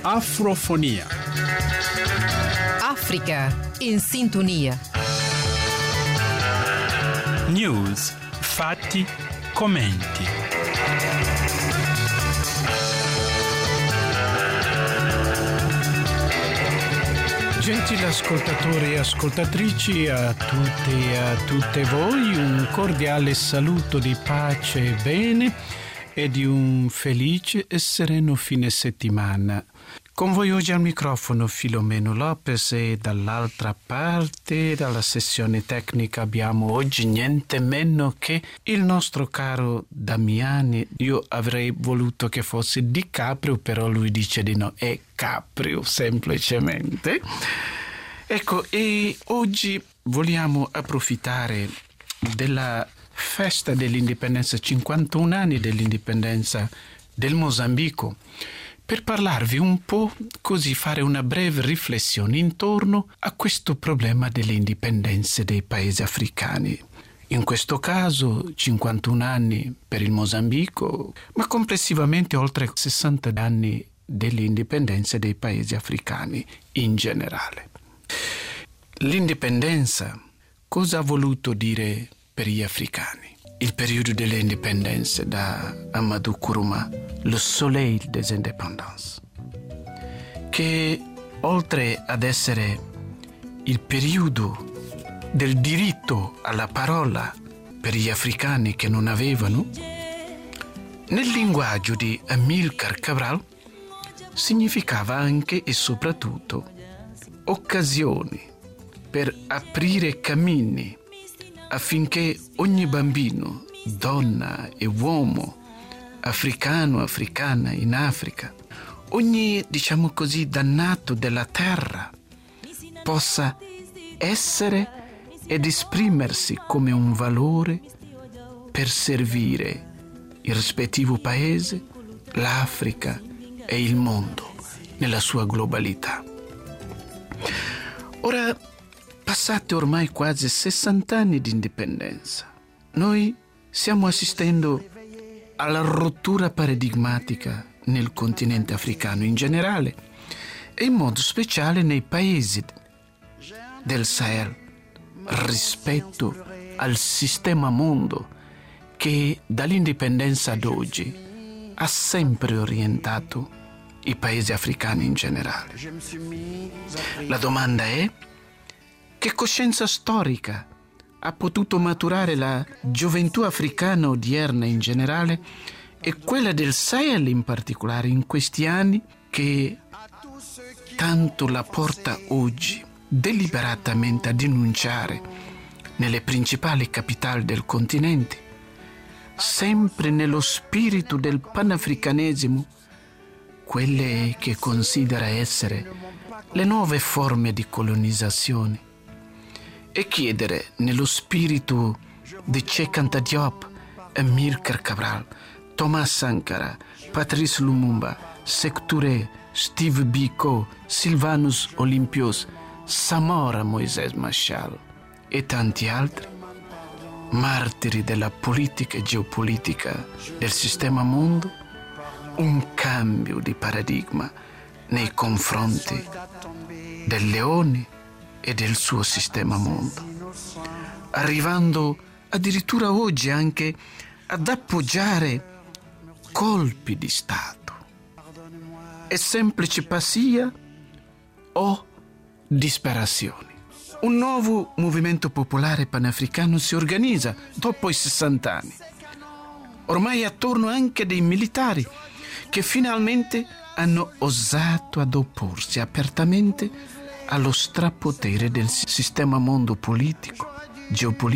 Afrofonia. Africa in sintonia. News, fatti, commenti. Gentili ascoltatori e ascoltatrici, a tutti e a tutte voi un cordiale saluto di pace e bene e di un felice e sereno fine settimana. Con voi oggi al microfono Filomeno Lopez e dall'altra parte dalla sessione tecnica abbiamo oggi niente meno che il nostro caro Damiani. Io avrei voluto che fosse Di Caprio, però lui dice di no, è Caprio semplicemente. Ecco, e oggi vogliamo approfittare della festa dell'indipendenza, 51 anni dell'indipendenza del Mozambico, per parlarvi un po', così fare una breve riflessione intorno a questo problema delle indipendenze dei paesi africani. In questo caso 51 anni per il Mozambico, ma complessivamente oltre 60 anni delle indipendenze dei paesi africani in generale. L'indipendenza cosa ha voluto dire per gli africani? Il periodo delle indipendenze da Amadou Kourouma, le soleil des indépendances, che oltre ad essere il periodo del diritto alla parola per gli africani che non avevano, nel linguaggio di Amilcar Cabral significava anche e soprattutto occasioni per aprire cammini affinché ogni bambino, donna e uomo, africano, africana in Africa, ogni, diciamo così, dannato della terra possa essere ed esprimersi come un valore per servire il rispettivo paese, l'Africa e il mondo nella sua globalità. Ora, passati ormai quasi 60 anni di indipendenza, noi stiamo assistendo alla rottura paradigmatica nel continente africano in generale e in modo speciale nei paesi del Sahel rispetto al sistema mondo che dall'indipendenza ad oggi ha sempre orientato i paesi africani in generale. La domanda è: che coscienza storica ha potuto maturare la gioventù africana odierna in generale e quella del Sahel in particolare in questi anni, che tanto la porta oggi deliberatamente a denunciare nelle principali capitali del continente, sempre nello spirito del panafricanesimo, quelle che considera essere le nuove forme di colonizzazione, e chiedere nello spirito di Cheikh Anta Diop, Amilcar Cabral, Thomas Sankara, Patrice Lumumba, Sékou Touré, Steve Biko, Sylvanus Olympios, Samora Moïse Machel e tanti altri, martiri della politica e geopolitica del sistema mondo, un cambio di paradigma nei confronti del leone e del suo sistema mondo, arrivando addirittura oggi anche ad appoggiare colpi di Stato. È semplice pazzia o disperazione? Un nuovo movimento popolare panafricano si organizza dopo i 60 anni, ormai attorno anche dei militari che finalmente hanno osato ad opporsi apertamente allo strapotere del sistema mondo politico, geopolitico